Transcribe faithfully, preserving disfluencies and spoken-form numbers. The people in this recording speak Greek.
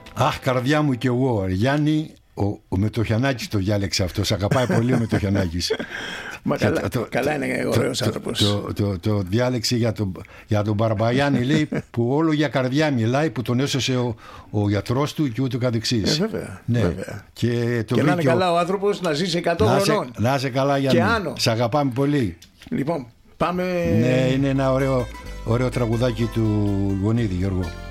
Αχ, καρδιά μου κι εγώ, Γιάννη. Ο, ο Μετοχιανάκης το διάλεξε αυτό. Σ' αγαπάει πολύ ο Μετοχιανάκης. Μα καλά, το, καλά είναι ωραίος άνθρωπος. Το, το, το, το διάλεξε για τον, για τον Μπαρμπαγιάννη, λέει, που όλο για καρδιά μιλάει, που τον έσωσε ο, ο γιατρός του και ούτω καθεξής. Ε, βέβαια, ναι. βέβαια. Και, το και να είναι ο... καλά ο άνθρωπος να ζήσει εκατό να χρονών. Σε, να είσαι καλά, Γιάννη. Και άνω. Σ' αγαπάμε πολύ. Λοιπόν, πάμε. Ναι, είναι ένα ωραίο, ωραίο τραγουδάκι του Γονίδη, Γιώργο.